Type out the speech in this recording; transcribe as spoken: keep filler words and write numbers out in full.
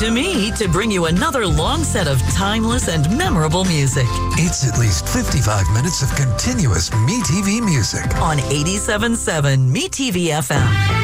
to me to bring you another long set of timeless and memorable music. It's at least fifty-five minutes of continuous MeTV music. On eighty-seven point seven MeTV F M.